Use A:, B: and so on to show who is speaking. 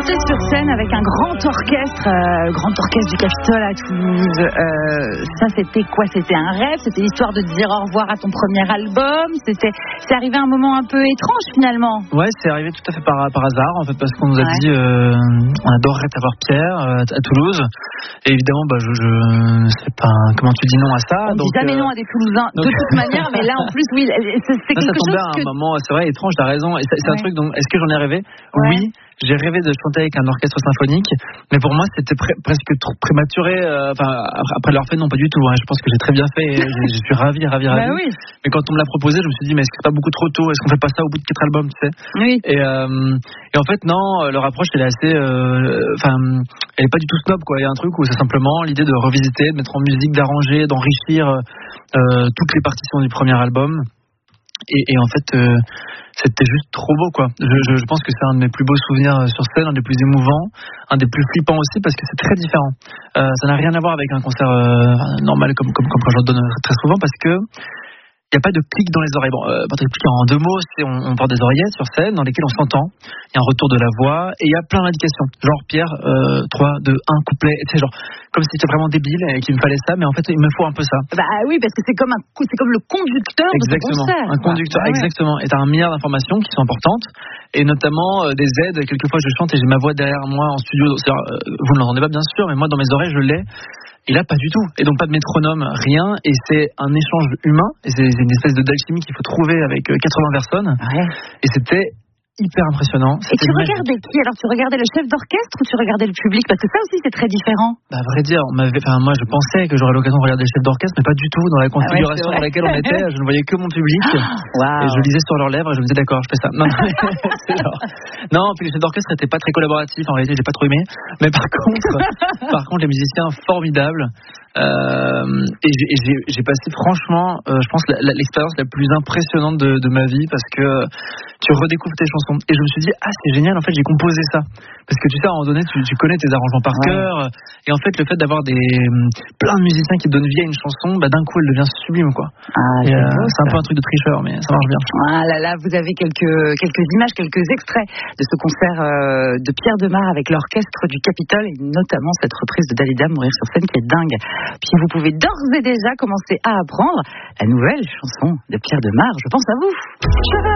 A: monter sur scène avec un grand orchestre du Capitole à Toulouse. Ça, c'était quoi? C'était un rêve? C'était l'histoire de dire au revoir à ton premier album? C'est arrivé à un moment un peu étrange finalement.
B: Ouais, c'est arrivé tout à fait par hasard en fait, parce qu'on nous a dit on adorerait t'avoir Pierre à Toulouse. Et évidemment, je sais pas comment tu dis non à ça.
A: On ne dit jamais non à des Toulousains de toute manière, mais là en plus, oui, c'est quelque chose.
B: Ça tombait à un moment, c'est vrai, étrange, t'as raison. Et c'est un truc dont, est-ce que j'en ai rêvé? Oui. J'ai rêvé de chanter avec un orchestre symphonique, mais pour moi c'était presque trop prématuré. Après l'avoir fait, non, pas du tout. Je pense que j'ai très bien fait. Et je suis ravi.
A: Bah oui.
B: Mais quand on me l'a proposé, je me suis dit, mais est-ce que c'est pas beaucoup trop tôt? Est-ce qu'on fait pas ça au bout de 4 albums, tu sais?
A: Oui.
B: Et en fait, non. Leur approche, elle est assez, elle est pas du tout snob, quoi. Il y a un truc où c'est simplement l'idée de revisiter, de mettre en musique, d'arranger, d'enrichir toutes les partitions du premier album. Et en fait, c'était juste trop beau, quoi. Je pense que c'est un de mes plus beaux souvenirs sur scène, un des plus émouvants, un des plus flippants aussi, parce que c'est très différent. Ça n'a rien à voir avec un concert normal comme quand je le donne très souvent, parce que il n'y a pas de clic dans les oreilles. Bon, pour t'expliquer en 2 mots, on porte des oreillettes sur scène dans lesquelles on s'entend. Il y a un retour de la voix et il y a plein d'indications. Genre, Pierre, 3, 2, 1, couplet. Tu sais, genre, comme si c'était vraiment débile et qu'il me fallait ça, mais en fait, il me faut un peu ça.
A: Bah oui, parce que c'est comme le conducteur de ton concert.
B: Un conducteur, exactement. Et t'as un milliard d'informations qui sont importantes, et notamment des aides. Quelquefois, je chante et j'ai ma voix derrière moi en studio. Vous ne l'entendez pas, bien sûr, mais moi, dans mes oreilles, je l'ai. Et là, pas du tout. Et donc, pas de métronome, rien. Et c'est un échange humain. Et c'est une espèce d'alchimie qu'il faut trouver avec 80 personnes. Ouais. Et c'était hyper impressionnant.
A: Et tu regardais qui? Alors, tu regardais le chef d'orchestre ou tu regardais le public? Parce que ça aussi, c'est très différent.
B: À vrai dire, moi, je pensais que j'aurais l'occasion de regarder le chef d'orchestre, mais pas du tout. Dans la configuration dans laquelle on était, je ne voyais que mon public.
A: Wow.
B: Et je lisais sur leurs lèvres et je me disais, d'accord, je fais ça. Non, puis le chef d'orchestre n'était pas très collaboratif. En réalité, j'ai pas trop aimé. Mais par contre, les musiciens formidables. Et j'ai passé franchement, je pense, l'expérience la plus impressionnante de ma vie, parce que tu redécouvres tes chansons. Et je me suis dit, c'est génial, en fait, j'ai composé ça. Parce que tu sais, à un moment donné, tu connais tes arrangements par cœur. Et en fait, le fait d'avoir plein de musiciens qui donnent vie à une chanson, d'un coup, elle devient sublime, quoi. C'est un peu un truc de tricheur, mais ça marche bien.
A: Ah là, vous avez quelques images, quelques extraits de ce concert de Pierre Demar avec l'orchestre du Capitole, et notamment cette reprise de Dalida, Mourir sur scène, qui est dingue. Puis vous pouvez d'ores et déjà commencer à apprendre la nouvelle chanson de Pierre Demar. Je pense à vous.